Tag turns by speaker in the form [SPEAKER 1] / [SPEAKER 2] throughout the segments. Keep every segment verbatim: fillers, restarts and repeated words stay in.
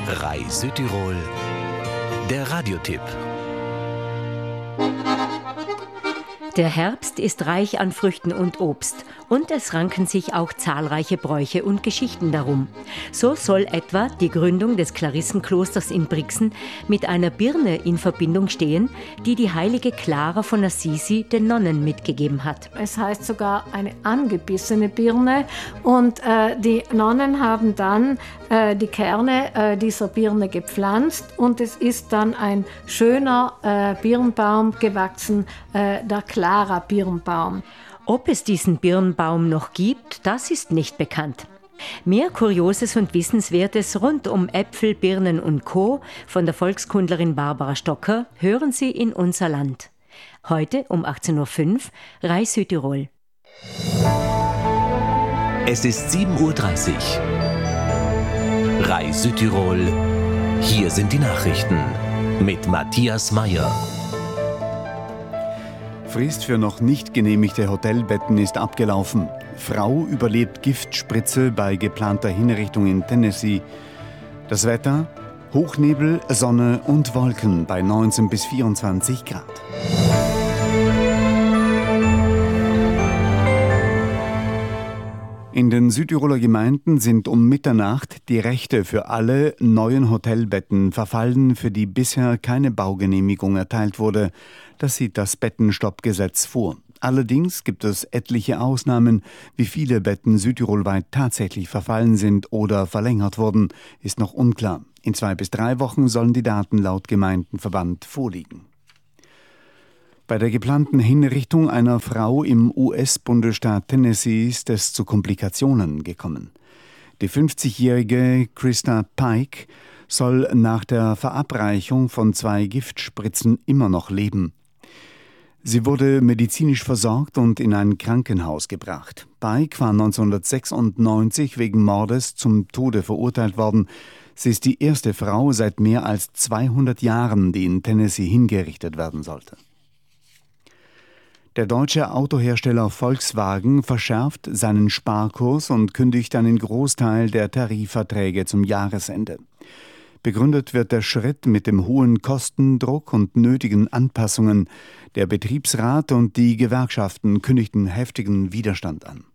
[SPEAKER 1] R A I Südtirol, der Radiotipp.
[SPEAKER 2] Der Herbst ist reich an Früchten und Obst und es ranken sich auch zahlreiche Bräuche und Geschichten darum. So soll etwa die Gründung des Klarissenklosters in Brixen mit einer Birne in Verbindung stehen, die die heilige Clara von Assisi den Nonnen mitgegeben hat.
[SPEAKER 3] Es heißt sogar eine angebissene Birne und äh, die Nonnen haben dann äh, die Kerne äh, dieser Birne gepflanzt und es ist dann ein schöner äh, Birnbaum gewachsen, äh, der Clara-Birnbaum.
[SPEAKER 2] Ob es diesen Birnbaum noch gibt, das ist nicht bekannt. Mehr Kurioses und Wissenswertes rund um Äpfel, Birnen und Co. von der Volkskundlerin Barbara Stocker hören Sie in Unser Land. Heute um achtzehn Uhr fünf, R A I Südtirol.
[SPEAKER 1] Es ist sieben Uhr dreißig. R A I Südtirol. Hier sind die Nachrichten mit Matthias Meyer.
[SPEAKER 4] Frist für noch nicht genehmigte Hotelbetten ist abgelaufen. Frau überlebt Giftspritze bei geplanter Hinrichtung in Tennessee. Das Wetter: Hochnebel, Sonne und Wolken bei neunzehn bis vierundzwanzig Grad. In den Südtiroler Gemeinden sind um Mitternacht die Rechte für alle neuen Hotelbetten verfallen, für die bisher keine Baugenehmigung erteilt wurde. Das sieht das Bettenstoppgesetz vor. Allerdings gibt es etliche Ausnahmen. Wie viele Betten südtirolweit tatsächlich verfallen sind oder verlängert wurden, ist noch unklar. In zwei bis drei Wochen sollen die Daten laut Gemeindenverband vorliegen. Bei der geplanten Hinrichtung einer Frau im U S-Bundesstaat Tennessee ist es zu Komplikationen gekommen. Die fünfzigjährige Krista Pike soll nach der Verabreichung von zwei Giftspritzen immer noch leben. Sie wurde medizinisch versorgt und in ein Krankenhaus gebracht. Pike war neunzehnhundertsechsundneunzig wegen Mordes zum Tode verurteilt worden. Sie ist die erste Frau seit mehr als zweihundert Jahren, die in Tennessee hingerichtet werden sollte. Der deutsche Autohersteller Volkswagen verschärft seinen Sparkurs und kündigt einen Großteil der Tarifverträge zum Jahresende. Begründet wird der Schritt mit dem hohen Kostendruck und nötigen Anpassungen. Der Betriebsrat und die Gewerkschaften kündigten heftigen Widerstand an.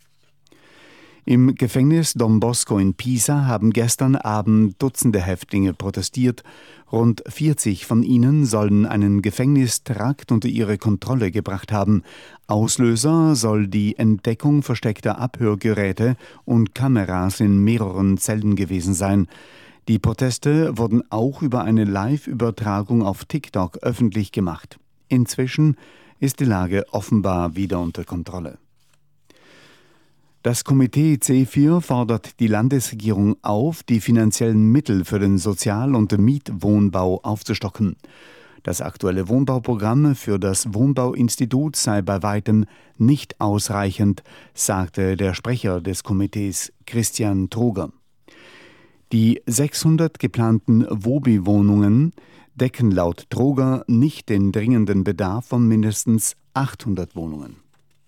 [SPEAKER 4] Im Gefängnis Don Bosco in Pisa haben gestern Abend Dutzende Häftlinge protestiert. Rund vierzig von ihnen sollen einen Gefängnistrakt unter ihre Kontrolle gebracht haben. Auslöser soll die Entdeckung versteckter Abhörgeräte und Kameras in mehreren Zellen gewesen sein. Die Proteste wurden auch über eine Live-Übertragung auf TikTok öffentlich gemacht. Inzwischen ist die Lage offenbar wieder unter Kontrolle. Das Komitee C vier fordert die Landesregierung auf, die finanziellen Mittel für den Sozial- und Mietwohnbau aufzustocken. Das aktuelle Wohnbauprogramm für das Wohnbauinstitut sei bei weitem nicht ausreichend, sagte der Sprecher des Komitees Christian Troger. Die sechshundert geplanten Wobi-Wohnungen decken laut Troger nicht den dringenden Bedarf von mindestens achthundert Wohnungen.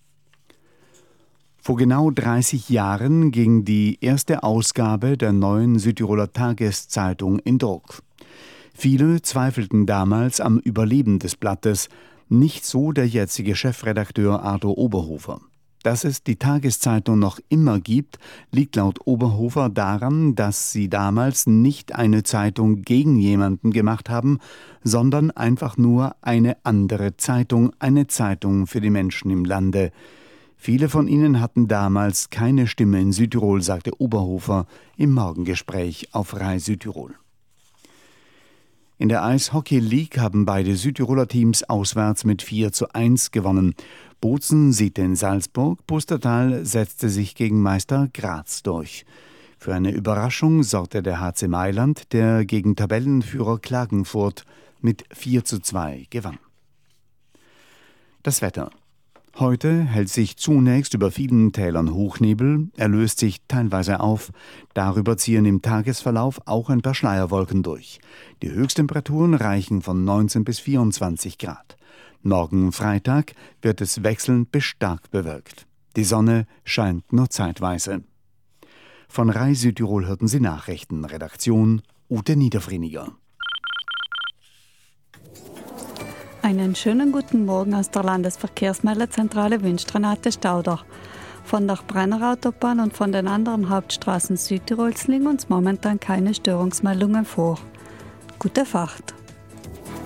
[SPEAKER 4] Vor genau dreißig Jahren ging die erste Ausgabe der neuen Südtiroler Tageszeitung in Druck. Viele zweifelten damals am Überleben des Blattes, nicht so der jetzige Chefredakteur Arthur Oberhofer. Dass es die Tageszeitung noch immer gibt, liegt laut Oberhofer daran, dass sie damals nicht eine Zeitung gegen jemanden gemacht haben, sondern einfach nur eine andere Zeitung, eine Zeitung für die Menschen im Lande. Viele von ihnen hatten damals keine Stimme in Südtirol, sagte Oberhofer im Morgengespräch auf R A I Südtirol. In der Eishockey League haben beide Südtiroler Teams auswärts mit vier zu eins gewonnen. Bozen siegte in Salzburg, Pustertal setzte sich gegen Meister Graz durch. Für eine Überraschung sorgte der H C Mailand, der gegen Tabellenführer Klagenfurt mit vier zu zwei gewann. Das Wetter. Heute hält sich zunächst über vielen Tälern Hochnebel, er löst sich teilweise auf. Darüber ziehen im Tagesverlauf auch ein paar Schleierwolken durch. Die Höchsttemperaturen reichen von neunzehn bis vierundzwanzig Grad. Morgen Freitag wird es wechselnd bis stark bewölkt. Die Sonne scheint nur zeitweise. Von R A I Südtirol hörten Sie Nachrichten. Redaktion Ute Niederfriniger.
[SPEAKER 5] Einen schönen guten Morgen aus der Landesverkehrsmeldezentrale wünscht Renate Stauder. Von der Brenner Autobahn und von den anderen Hauptstraßen Südtirols liegen uns momentan keine Störungsmeldungen vor. Gute Fahrt!